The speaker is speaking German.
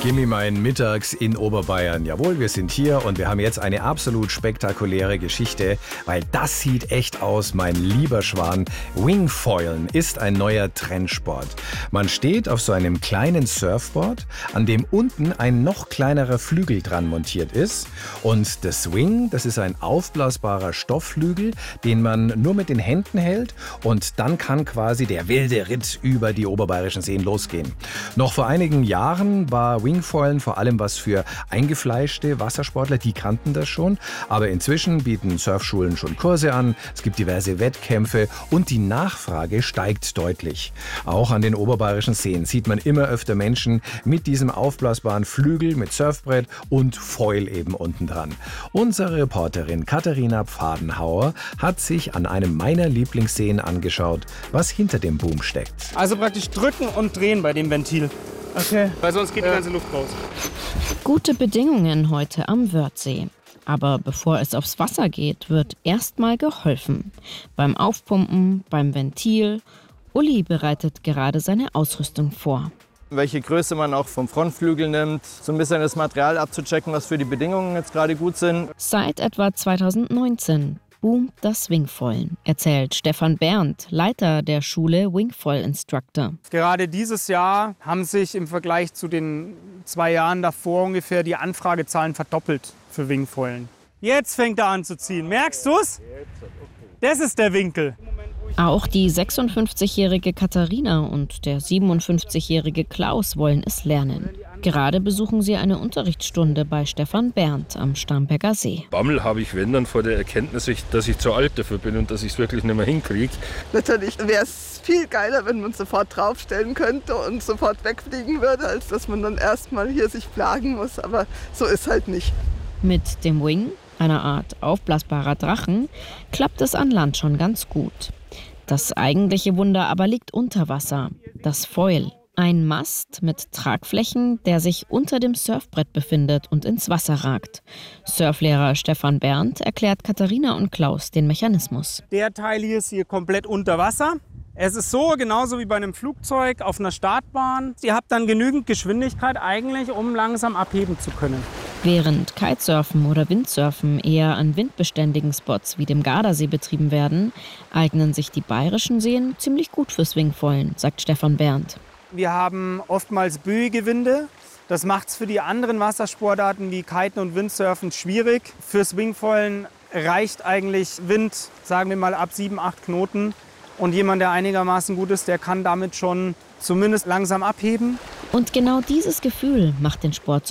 Gimme meinen Mittags in Oberbayern. Jawohl, wir sind hier und wir haben jetzt eine absolut spektakuläre Geschichte, weil das sieht echt aus, mein lieber Schwan. Wingfoilen ist ein neuer Trendsport. Man steht auf so einem kleinen Surfboard, an dem unten ein noch kleinerer Flügel dran montiert ist. Und das Wing, das ist ein aufblasbarer Stoffflügel, den man nur mit den Händen hält und dann kann quasi der wilde Ritt über die oberbayerischen Seen losgehen. Noch vor einigen Jahren war Wingfoilen vor allem was für eingefleischte Wassersportler, die kannten das schon. Aber inzwischen bieten Surfschulen schon Kurse an, es gibt diverse Wettkämpfe und die Nachfrage steigt deutlich. Auch an den oberbayerischen Seen sieht man immer öfter Menschen mit diesem aufblasbaren Flügel, mit Surfbrett und Foil eben unten dran. Unsere Reporterin Katharina Pfadenhauer hat sich an einem meiner Lieblingsseen angeschaut, was hinter dem Boom steckt. Also praktisch drücken und drehen bei dem Ventil. Okay. Weil sonst geht die ganze Luft raus. Gute Bedingungen heute am Wörthsee. Aber bevor es aufs Wasser geht, wird erstmal geholfen. Beim Aufpumpen, beim Ventil. Uli bereitet gerade seine Ausrüstung vor. Welche Größe man auch vom Frontflügel nimmt, so ein bisschen das Material abzuchecken, was für die Bedingungen jetzt gerade gut sind. Seit etwa 2019 boomt das Wingfoilen, erzählt Stefan Berndt, Leiter der Schule Wingfoil Instructor. Gerade dieses Jahr haben sich im Vergleich zu den 2 Jahren davor ungefähr die Anfragezahlen verdoppelt für Wingfoilen. Jetzt fängt er an zu ziehen. Merkst du's? Das ist der Winkel. Auch die 56-jährige Katharina und der 57-jährige Klaus wollen es lernen. Gerade besuchen sie eine Unterrichtsstunde bei Stefan Berndt am Starnberger See. Bammel habe ich, wenn dann, vor der Erkenntnis, dass ich zu alt dafür bin und dass ich es wirklich nicht mehr hinkriege. Natürlich wäre es viel geiler, wenn man sofort draufstellen könnte und sofort wegfliegen würde, als dass man dann erstmal hier sich plagen muss. Aber so ist halt nicht. Mit dem Wing, einer Art aufblasbarer Drachen, klappt es an Land schon ganz gut. Das eigentliche Wunder aber liegt unter Wasser, das Foil. Ein Mast mit Tragflächen, der sich unter dem Surfbrett befindet und ins Wasser ragt. Surflehrer Stefan Berndt erklärt Katharina und Klaus den Mechanismus. Der Teil hier ist hier komplett unter Wasser. Es ist so, genauso wie bei einem Flugzeug auf einer Startbahn. Ihr habt dann genügend Geschwindigkeit eigentlich, um langsam abheben zu können. Während Kitesurfen oder Windsurfen eher an windbeständigen Spots wie dem Gardasee betrieben werden, eignen sich die bayerischen Seen ziemlich gut fürs Wingfoilen, sagt Stefan Berndt. Wir haben oftmals böige Winde. Das macht es für die anderen Wassersportarten wie Kiten und Windsurfen schwierig. Fürs Wingfoilen reicht eigentlich Wind, sagen wir mal ab 7, 8 Knoten. Und jemand, der einigermaßen gut ist, der kann damit schon zumindest langsam abheben. Und genau dieses Gefühl macht den Sport so